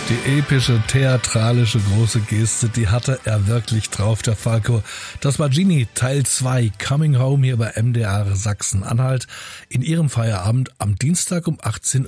Die epische, theatralische, große Geste, die hatte er wirklich drauf, der Falco. Das war Genie, Teil 2, Coming Home hier bei MDR Sachsen-Anhalt in ihrem Feierabend am Dienstag um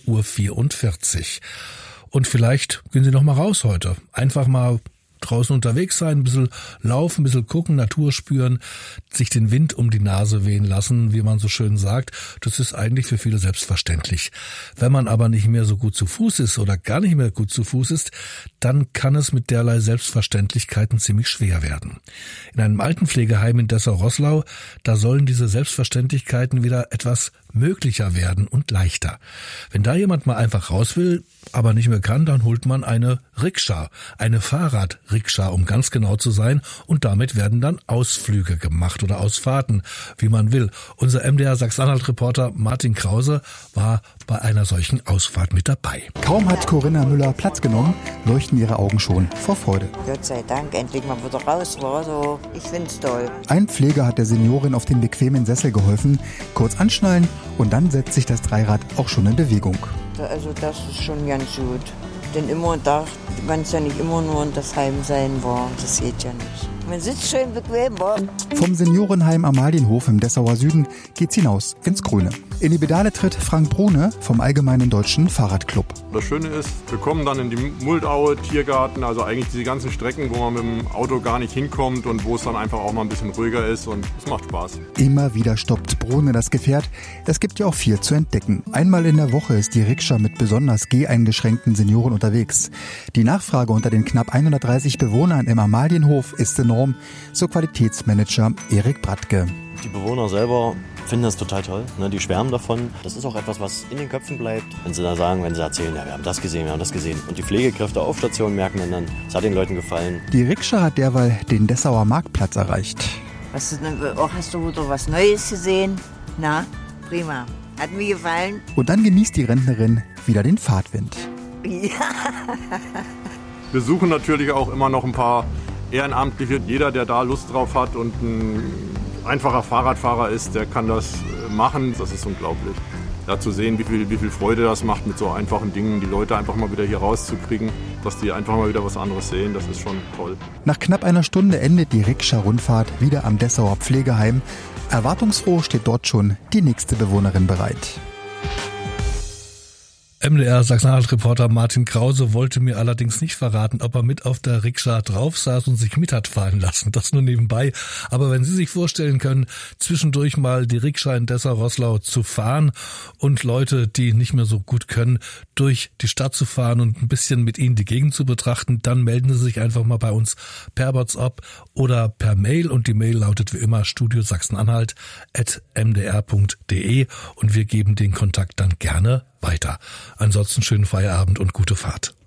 18.44 Uhr. Und vielleicht gehen Sie noch mal raus heute. Einfach mal draußen unterwegs sein, ein bisschen laufen, ein bisschen gucken, Natur spüren, sich den Wind um die Nase wehen lassen, wie man so schön sagt. Das ist eigentlich für viele selbstverständlich. Wenn man aber nicht mehr so gut zu Fuß ist oder gar nicht mehr gut zu Fuß ist, dann kann es mit derlei Selbstverständlichkeiten ziemlich schwer werden. In einem Altenpflegeheim in Dessau-Roßlau, da sollen diese Selbstverständlichkeiten wieder etwas möglicher werden und leichter. Wenn da jemand mal einfach raus will, aber nicht mehr kann, dann holt man eine Rikscha, eine Fahrradrikscha, um ganz genau zu sein, und damit werden dann Ausflüge gemacht oder Ausfahrten, wie man will. Unser MDR Sachsen-Anhalt-Reporter Martin Krause war bei einer solchen Ausfahrt mit dabei. Kaum hat Corinna Müller Platz genommen, leuchten ihre Augen schon vor Freude. Gott sei Dank, endlich mal wieder raus war. So, ich find's toll. Ein Pfleger hat der Seniorin auf den bequemen Sessel geholfen, kurz anschnallen und dann setzt sich das Dreirad auch schon in Bewegung. Also das ist schon ganz gut. Denn immer da, man es ja nicht immer nur in das Heim sein war. Das geht ja nicht. Man sitzt schön bequem, wa? Vom Seniorenheim Amalienhof im Dessauer Süden geht's hinaus ins Grüne. In die Pedale tritt Frank Brune vom Allgemeinen Deutschen Fahrradclub. Das Schöne ist, wir kommen dann in die Muldaue, Tiergarten, also eigentlich diese ganzen Strecken, wo man mit dem Auto gar nicht hinkommt und wo es dann einfach auch mal ein bisschen ruhiger ist, und es macht Spaß. Immer wieder stoppt Brune das Gefährt. Es gibt ja auch viel zu entdecken. Einmal in der Woche ist die Rikscha mit besonders geheingeschränkten Senioren unterwegs. Die Nachfrage unter den knapp 130 Bewohnern im Amalienhof ist enorm, so Qualitätsmanager Erik Bratke. Die Bewohner selber finden das total toll, ne? Die schwärmen davon. Das ist auch etwas, was in den Köpfen bleibt. Wenn sie da sagen, wenn sie erzählen, ja, wir haben das gesehen, wir haben das gesehen. Und die Pflegekräfte auf Station merken dann, es hat den Leuten gefallen. Die Rikscha hat derweil den Dessauer Marktplatz erreicht. Hast du wieder was Neues gesehen? Na, prima. Hat mir gefallen. Und dann genießt die Rentnerin wieder den Fahrtwind. Ja. Wir suchen natürlich auch immer noch ein paar Ehrenamtliche. Jeder, der da Lust drauf hat und ein einfacher Fahrradfahrer ist, der kann das machen. Das ist unglaublich. Ja, zu sehen, wie viel Freude das macht mit so einfachen Dingen, die Leute einfach mal wieder hier rauszukriegen, dass die einfach mal wieder was anderes sehen, das ist schon toll. Nach knapp einer Stunde endet die Rikscha-Rundfahrt wieder am Dessauer Pflegeheim. Erwartungsfroh steht dort schon die nächste Bewohnerin bereit. MDR Sachsen-Anhalt-Reporter Martin Krause wollte mir allerdings nicht verraten, ob er mit auf der Rikscha drauf saß und sich mit hat fahren lassen. Das nur nebenbei. Aber wenn Sie sich vorstellen können, zwischendurch mal die Rikscha in Dessau-Roßlau zu fahren und Leute, die nicht mehr so gut können, durch die Stadt zu fahren und ein bisschen mit ihnen die Gegend zu betrachten, dann melden Sie sich einfach mal bei uns per WhatsApp oder per Mail. Und die Mail lautet wie immer studiosachsenanhalt@mdr.de und wir geben den Kontakt dann gerne weiter. Ansonsten schönen Feierabend und gute Fahrt.